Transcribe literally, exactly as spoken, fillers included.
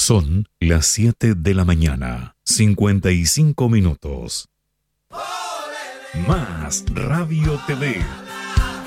Son las siete de la mañana, cincuenta y cinco minutos. Más Radio T V